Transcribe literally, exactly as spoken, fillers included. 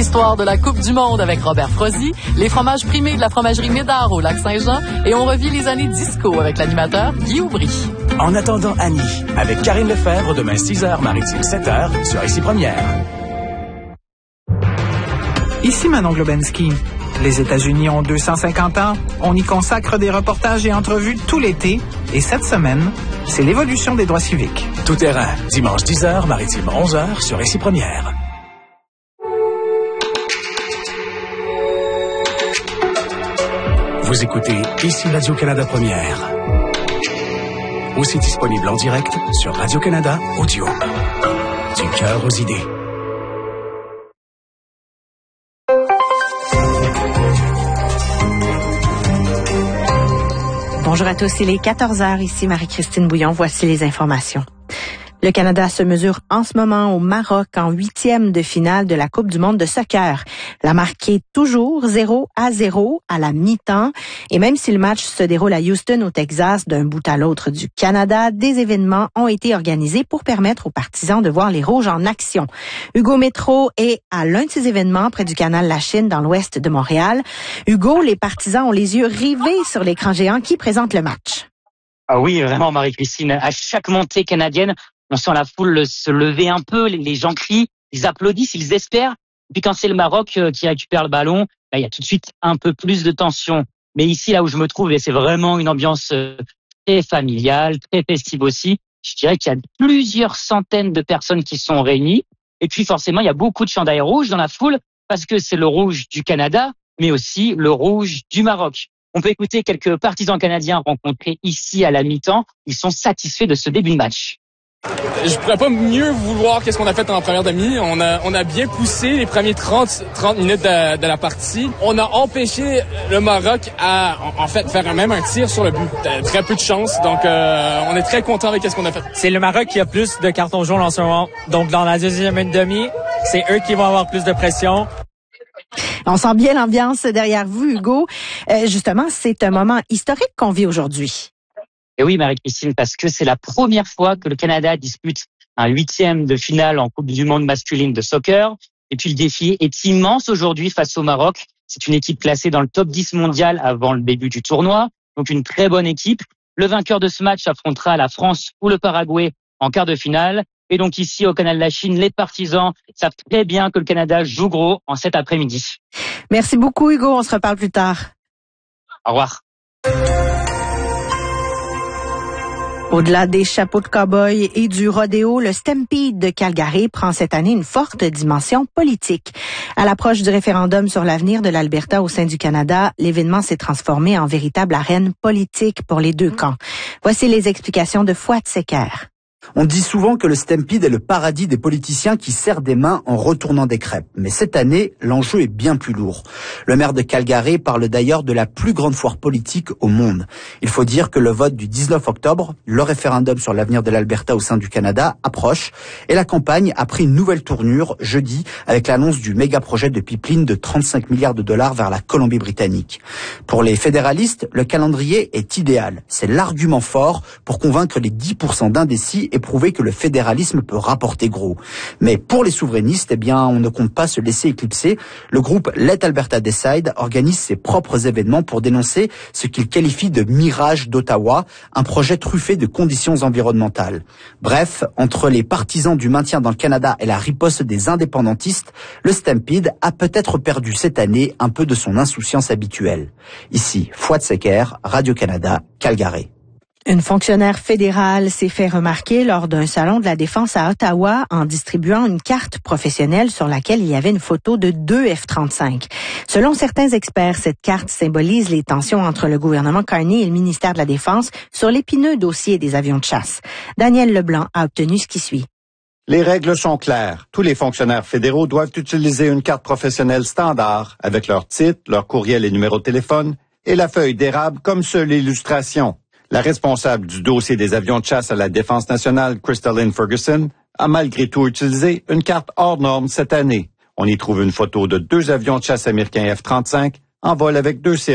L'histoire de la Coupe du Monde avec Robert Frozy, les fromages primés de la fromagerie Médard au Lac-Saint-Jean et on revit les années disco avec l'animateur Guy Aubry. En attendant Annie, avec Karine Lefebvre, demain six heures, Maritime sept heures, sur Ici Première. Ici Manon Globensky. Les États-Unis ont deux cent cinquante ans. On y consacre des reportages et entrevues tout l'été. Et cette semaine, c'est l'évolution des droits civiques. Tout terrain, dimanche dix heures, Maritime onze heures, sur Ici Première. Vous écoutez Ici Radio-Canada Première. Aussi disponible en direct sur Radio-Canada Audio. Du cœur aux idées. Bonjour à tous, il est quatorze heures, ici Marie-Christine Bouillon, voici les informations. Le Canada se mesure en ce moment au Maroc en huitième de finale de la Coupe du monde de soccer. La marque est toujours zéro à zéro à la mi-temps. Et même si le match se déroule à Houston, au Texas, d'un bout à l'autre du Canada, des événements ont été organisés pour permettre aux partisans de voir les Rouges en action. Hugo Métro est à l'un de ces événements près du canal La Chine dans l'ouest de Montréal. Hugo, les partisans ont les yeux rivés sur l'écran géant qui présente le match. Ah oui, vraiment Marie-Christine. À chaque montée canadienne, on sent la foule se lever un peu, les gens crient, ils applaudissent, ils espèrent. Et puis quand c'est le Maroc qui récupère le ballon, là, il y a tout de suite un peu plus de tension. Mais ici, là où je me trouve, et c'est vraiment une ambiance très familiale, très festive aussi, je dirais qu'il y a plusieurs centaines de personnes qui sont réunies. Et puis forcément, il y a beaucoup de chandails rouges dans la foule parce que c'est le rouge du Canada, mais aussi le rouge du Maroc. On peut écouter quelques partisans canadiens rencontrés ici à la mi-temps. Ils sont satisfaits de ce début de match. Je pourrais pas mieux vouloir qu'est-ce qu'on a fait en première demi. On a, on a bien poussé les premiers trente, trente minutes de, de la partie. On a empêché le Maroc à, en fait, faire même un tir sur le but. Très peu de chance. Donc, euh, on est très content avec ce qu'on a fait. C'est le Maroc qui a plus de cartons jaunes en ce moment. Donc, dans la deuxième demi, c'est eux qui vont avoir plus de pression. On sent bien l'ambiance derrière vous, Hugo. Euh, justement, c'est un moment historique qu'on vit aujourd'hui. Et oui, Marie-Christine, parce que c'est la première fois que le Canada dispute un huitième de finale en Coupe du monde masculine de soccer. Et puis le défi est immense aujourd'hui face au Maroc. C'est une équipe classée dans le top dix mondial avant le début du tournoi. Donc une très bonne équipe. Le vainqueur de ce match affrontera la France ou le Paraguay en quart de finale. Et donc ici, au Canal de la Chine, les partisans savent très bien que le Canada joue gros en cet après-midi. Merci beaucoup, Hugo. On se reparle plus tard. Au revoir. Au-delà des chapeaux de cow-boy et du rodéo, le Stampede de Calgary prend cette année une forte dimension politique. À l'approche du référendum sur l'avenir de l'Alberta au sein du Canada, l'événement s'est transformé en véritable arène politique pour les deux camps. Voici les explications de Fouad Secker. On dit souvent que le Stampede est le paradis des politiciens qui serrent des mains en retournant des crêpes. Mais cette année, l'enjeu est bien plus lourd. Le maire de Calgary parle d'ailleurs de la plus grande foire politique au monde. Il faut dire que le vote du dix-neuf octobre, le référendum sur l'avenir de l'Alberta au sein du Canada, approche. Et la campagne a pris une nouvelle tournure jeudi avec l'annonce du méga projet de pipeline de trente-cinq milliards de dollars vers la Colombie-Britannique. Pour les fédéralistes, le calendrier est idéal. C'est l'argument fort pour convaincre les dix pour cent d'indécis et prouver que le fédéralisme peut rapporter gros. Mais pour les souverainistes, eh bien, on ne compte pas se laisser éclipser. Le groupe Let Alberta Decide organise ses propres événements pour dénoncer ce qu'il qualifie de mirage d'Ottawa, un projet truffé de conditions environnementales. Bref, entre les partisans du maintien dans le Canada et la riposte des indépendantistes, le Stampede a peut-être perdu cette année un peu de son insouciance habituelle. Ici, Fouad Secker, Radio-Canada, Calgary. Une fonctionnaire fédérale s'est fait remarquer lors d'un salon de la défense à Ottawa en distribuant une carte professionnelle sur laquelle il y avait une photo de deux F trente-cinq. Selon certains experts, cette carte symbolise les tensions entre le gouvernement Carney et le ministère de la Défense sur l'épineux dossier des avions de chasse. Daniel Leblanc a obtenu ce qui suit. Les règles sont claires. Tous les fonctionnaires fédéraux doivent utiliser une carte professionnelle standard avec leur titre, leur courriel et numéro de téléphone et la feuille d'érable comme seule illustration. La responsable du dossier des avions de chasse à la Défense nationale, Crystalline Ferguson, a malgré tout utilisé une carte hors norme cette année. On y trouve une photo de deux avions de chasse américains F trente-cinq en vol avec deux